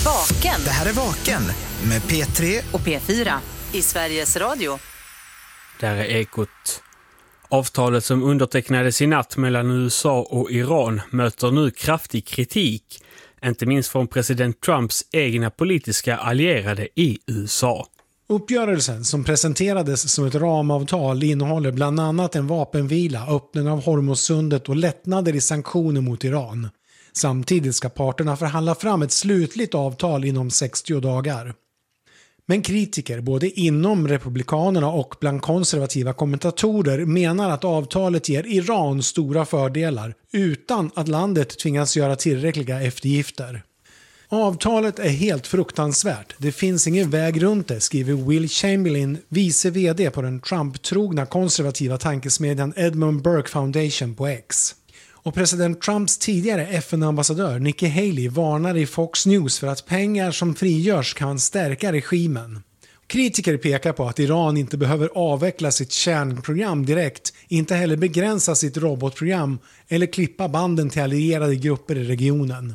Vaken. Det här är Vaken med P3 och P4 i Sveriges Radio. Där är Ekot. Avtalet som undertecknades i natt mellan USA och Iran möter nu kraftig kritik, inte minst från president Trumps egna politiska allierade i USA. Uppgörelsen som presenterades som ett ramavtal innehåller bland annat en vapenvila, öppning av Hormuzsundet och lättnader i sanktioner mot Iran. Samtidigt ska parterna förhandla fram ett slutligt avtal inom 60 dagar. Men kritiker både inom republikanerna och bland konservativa kommentatorer menar att avtalet ger Iran stora fördelar utan att landet tvingas göra tillräckliga eftergifter. Avtalet är helt fruktansvärt. Det finns ingen väg runt det, skriver Will Chamberlain, vice vd på den Trump-trogna konservativa tankesmedjan Edmund Burke Foundation på X. Och president Trumps tidigare FN-ambassadör Nikki Haley varnar i Fox News för att pengar som frigörs kan stärka regimen. Kritiker pekar på att Iran inte behöver avveckla sitt kärnprogram direkt, inte heller begränsa sitt robotprogram eller klippa banden till allierade grupper i regionen.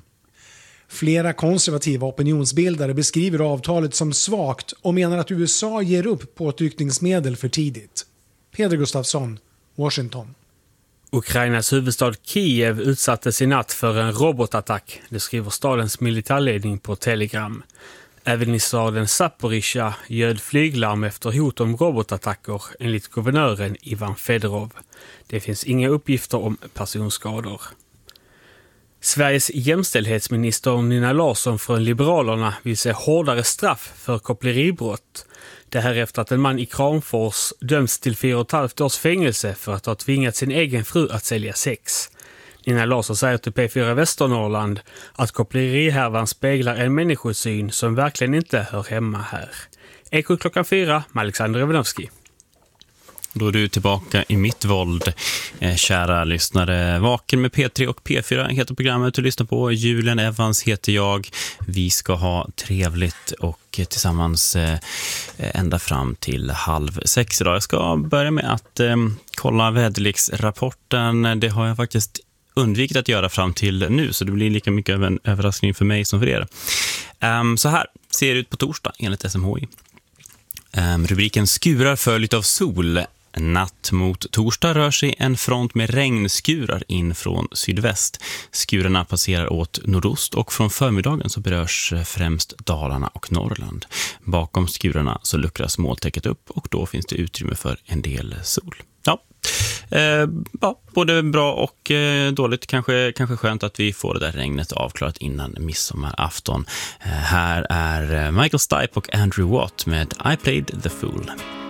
Flera konservativa opinionsbildare beskriver avtalet som svagt och menar att USA ger upp påtryckningsmedel för tidigt. Peder Gustafsson, Washington. Ukrainas huvudstad Kiev utsattes i natt för en robotattack, det skriver stadens militärledning på Telegram. Även i staden Zaporizjzja ljöd flyglarm efter hot om robotattacker enligt guvernören Ivan Fedorov. Det finns inga uppgifter om personskador. Sveriges jämställdhetsminister Nina Larsson från Liberalerna vill se hårdare straff för koppleribrott. Det här efter att en man i Kramfors döms till 4,5 års fängelse för att ha tvingat sin egen fru att sälja sex. Nina Larsson säger till P4 Västernorrland att kopplerihärvan speglar en människosyn som verkligen inte hör hemma här. Ekot klockan 4 med Alexander Evenovski. Då är du tillbaka i mitt våld, kära lyssnare. Vaken med P3 och P4 heter programmet du lyssnar på. Julian Evans heter jag. Vi ska ha trevligt och tillsammans ända fram till 5:30 idag. Jag ska börja med att kolla väderleksrapporten. Det har jag faktiskt undvikit att göra fram till nu, så det blir lika mycket av en överraskning för mig som för er. Så här ser det ut på torsdag enligt SMHI. Rubriken skurar följt av sol. Natt mot torsdag rör sig en front med regnskurar in från sydväst. Skurarna passerar åt nordost och från förmiddagen så berörs främst Dalarna och Norrland. Bakom skurarna så luckras molntäcket upp och då finns det utrymme för en del sol. Både bra och dåligt. Kanske skönt att vi får det där regnet avklarat innan midsommarafton. Här är Michael Stipe och Andrew Watt med I Played the Fool.